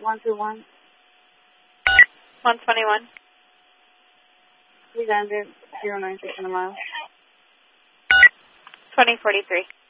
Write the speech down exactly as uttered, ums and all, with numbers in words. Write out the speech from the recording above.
one two one. one twenty-one. Please enter zero nine six in a mile. twenty forty-three.